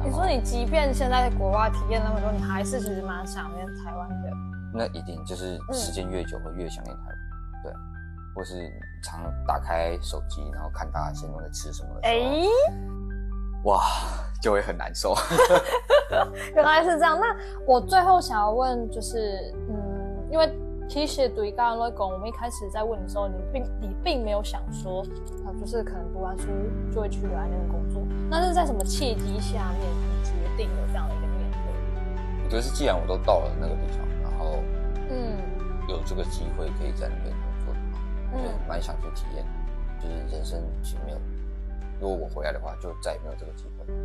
你说你即便现在在国外体验那么多，你还是其实蛮想念台湾的。 那一定就是时间越久会越想念台湾，对，或是常打开手机，然后看大家现在在吃什么的时候，哇，就会很难受。 原来是这样。那我最后想要问就是，因为其实对刚刚我们一开始在问的时候，你并没有想说，就是可能读完书就会去留在那边工作。那是在什么契机下面你决定有这样的一个念头？ 我觉得是既然我都到了那个地方，然后有这个机会可以在那边工作的话，就蛮想去体验，就是人生其实没有，如果我回来的话，就再也没有这个机会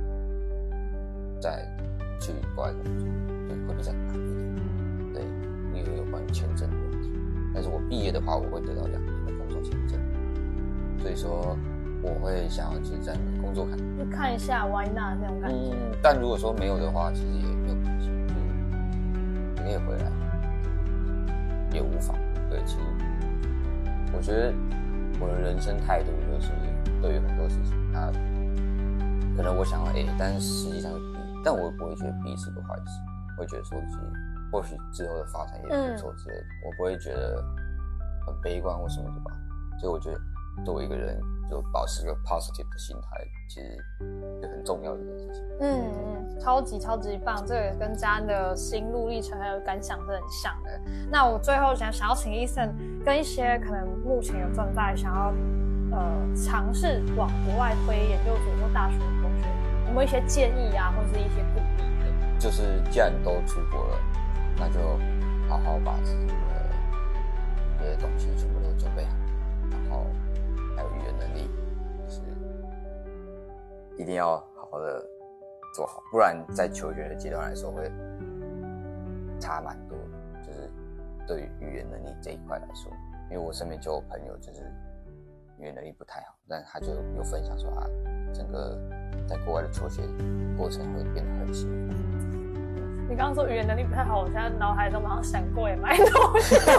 再去国外工作，就会比较难一点。对，因为有关于签证的问题。但是我毕业的话，我会得到2年的工作签证，所以说我会想要去在那边工作看一下 why not 那种感觉。 但如果说没有的话，其实也没有关系，你可以回来，也无妨。对，其实我觉得我的人生态度就是对于很多事情，可能我想要 A， 但是实际上是 B， 但我不会觉得 B 是个坏事，我会觉得说其实或许之后的发展也不错之类的，我不会觉得很悲观或什么的吧。所以我觉得作为一个人，就保持一个 positive 的心态，其实是很重要的一件事情。 超级棒，这个也跟家人的心路历程还有感想是很像的。那我最后想要请Ethan跟一些可能目前有正在想要尝试往国外推研究所或大学的同学，有没有一些建议啊，或是一些鼓励的？ 就是既然都出国了，那就好好把自己的这些东西全部都准备好，然后还有语言能力，就是一定要好好的做好，不然在求学的阶段来说会差蛮多的。就是对于语言能力这一块来说，因为我身边就有朋友就是语言能力不太好，但他就有分享说整个在国外的求学过程会变得很辛苦。 你刚刚说语言能力不太好，我现在脑海中马上闪过也蛮东西的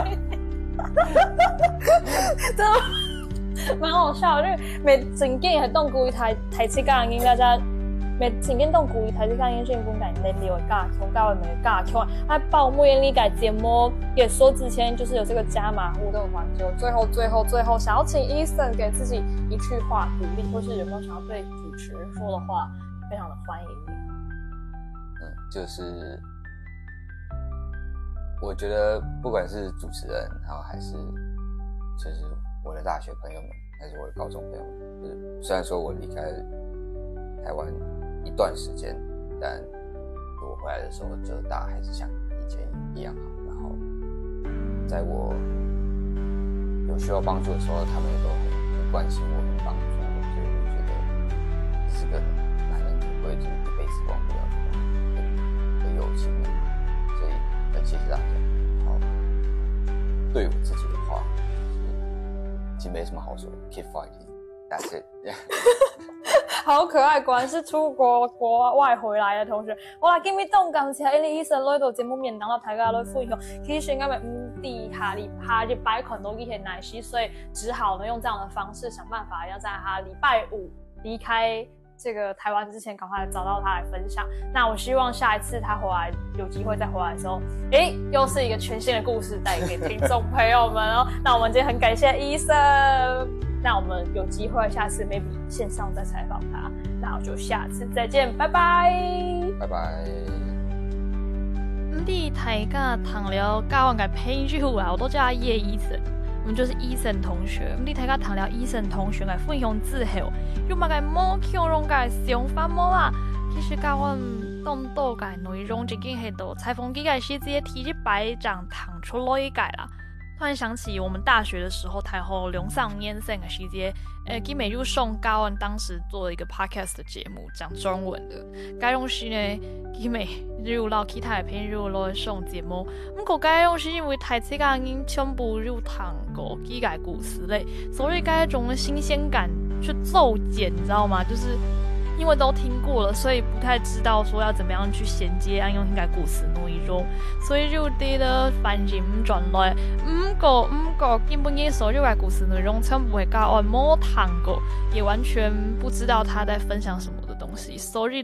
真的蛮好笑的，因为每整件係當故意台詞教人大家每整件當故意台詞教人先不敢能力會教強教會沒教強啊報幕理解節目也說之前就是有這個加碼互動環節，最後想要請 Ethan 給自己一句話鼓勵，或是有沒有想要對主持人說的話，非常的歡迎你。 就是我覺得不管是主持人，然後還是就是我的大學朋友們，還是我的高中朋友們，就是雖然說我離開台灣一段時間，但我回來的時候，就大家還是像以前一樣好。然後在我有需要幫助的時候，他們也都很關心我，很幫助我，所以我覺得這是個難能可貴，就是一輩子忘不了的友情的。所以很謝謝大家。然後對我自己的話，其實沒什麼好說的 ，keep fighting，that's it 。 好可愛，果然是出國外回來的同學。好啦，今日當感謝你醫生來到節目面當到大家來分享。其實因為下禮拜可能都很難西，所以只好呢用這樣的方式想辦法，要在他禮拜五離開這個台灣之前，趕快找到他來分享。那我希望下一次他回來有機會再回來的時候，又是一個全新的故事帶給聽眾朋友們哦。那我們今天很感謝醫生。那我們有機會下次 maybe 線上再採訪他，那我就下次再見，拜拜， 拜拜。 你大家談了教我嘅朋友啊，我都叫他葉醫生，我們就是醫生同學。你大家談了醫生同學嘅分享之後，有乜嘅冇強容嘅想法冇啦？其實教我當到嘅內容已經係到採訪幾個時節提起白掌彈出來嘅啦。突然想起我們大學的時候，台後2、3年生的時節，基美就送高安當時做了一個 podcast 的節目，講中文的。該東西呢，基美入到其他的朋友來送節目。不過該東西因為台詞嘅人全部入談過幾個故事類，所以該種新鮮感去驟減，你知道嗎？就是因為都聽過了，所以不太知道說要怎麼樣去銜接按用應該故事內容，所以就對了反應唔轉來。不過根本嘅所有嘅故事內容全部係教我冇談過，也完全不知道他在分享什麼的東西，所以